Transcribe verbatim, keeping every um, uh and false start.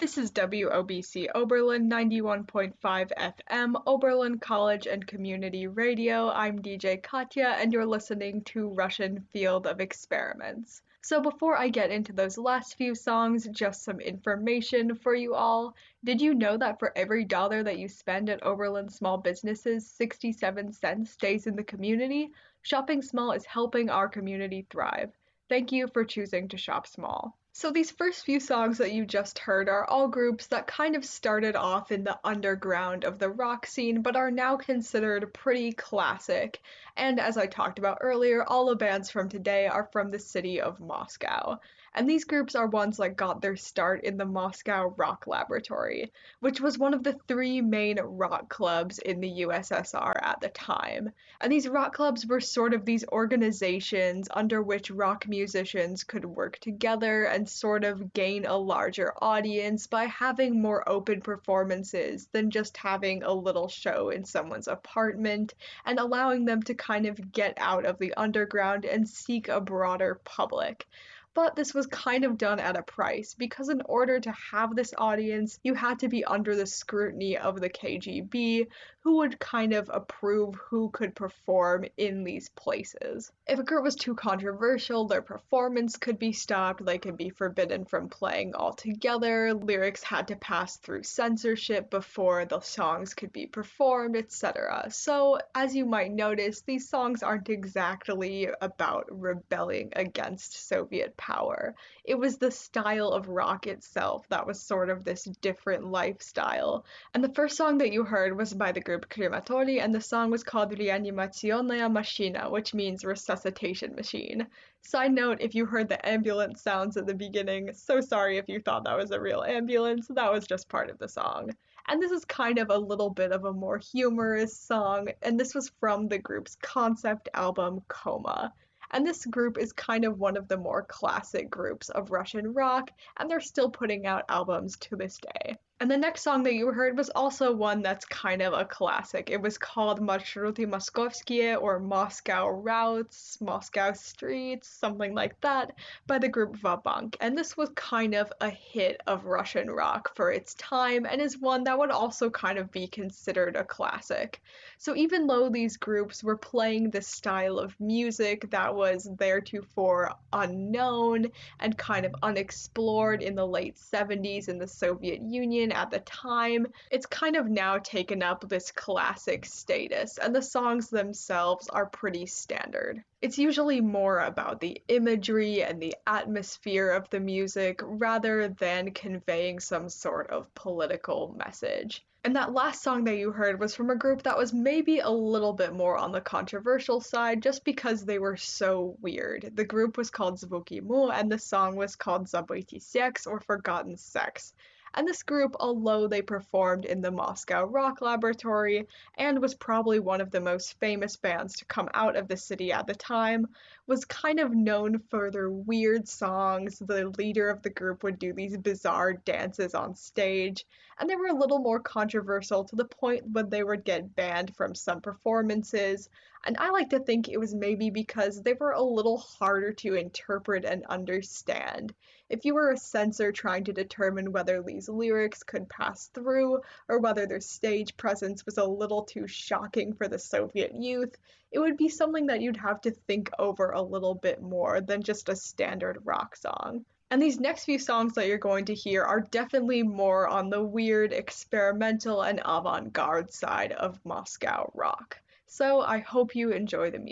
This is W O B C Oberlin ninety-one point five F M, Oberlin College and Community Radio. I'm D J Katya, and you're listening to Russian Field of Experiments. So before I get into those last few songs, just some information for you all. Did you know that for every dollar that you spend at Oberlin small businesses, sixty-seven cents stays in the community? Shopping small is helping our community thrive. Thank you for choosing to shop small. So these first few songs that you just heard are all groups that kind of started off in the underground of the rock scene, but are now considered pretty classic. And as I talked about earlier, all the bands from today are from the city of Moscow. And these groups are ones that got their start in the Moscow Rock Laboratory, which was one of the three main rock clubs in the U S S R at the time. And these rock clubs were sort of these organizations under which rock musicians could work together and sort of gain a larger audience by having more open performances than just having a little show in someone's apartment, and allowing them to kind of get out of the underground and seek a broader public. But this was kind of done at a price, because in order to have this audience, you had to be under the scrutiny of the K G B, who would kind of approve who could perform in these places. If a group was too controversial, their performance could be stopped, they could be forbidden from playing altogether, lyrics had to pass through censorship before the songs could be performed, et cetera. So, as you might notice, these songs aren't exactly about rebelling against Soviet power. It was the style of rock itself that was sort of this different lifestyle. And the first song that you heard was by the group Krematoriy, and the song was called Reanimationная машина, which means resuscitation machine. Side note, if you heard the ambulance sounds at the beginning, so sorry if you thought that was a real ambulance, that was just part of the song. And this is kind of a little bit of a more humorous song, and this was from the group's concept album Coma. And this group is kind of one of the more classic groups of Russian rock, and they're still putting out albums to this day. And the next song that you heard was also one that's kind of a classic. It was called Marshruty Moskovskie, or Moscow Routes, Moscow Streets, something like that, by the group Va-Bank. And this was kind of a hit of Russian rock for its time, and is one that would also kind of be considered a classic. So even though these groups were playing this style of music that was theretofore unknown and kind of unexplored in the late seventies in the Soviet Union at the time, it's kind of now taken up this classic status, and the songs themselves are pretty standard. It's usually more about the imagery and the atmosphere of the music rather than conveying some sort of political message. And that last song that you heard was from a group that was maybe a little bit more on the controversial side just because they were so weird. The group was called Zvuki Mu, and the song was called Забытый секс, or Forgotten Sex. And this group, although they performed in the Moscow Rock Laboratory and was probably one of the most famous bands to come out of the city at the time, was kind of known for their weird songs. The leader of the group would do these bizarre dances on stage, and they were a little more controversial to the point when they would get banned from some performances. And I like to think it was maybe because they were a little harder to interpret and understand. If you were a censor trying to determine whether these lyrics could pass through, or whether their stage presence was a little too shocking for the Soviet youth, it would be something that you'd have to think over a little bit more than just a standard rock song. And these next few songs that you're going to hear are definitely more on the weird, experimental, and avant-garde side of Moscow rock. So I hope you enjoy the music.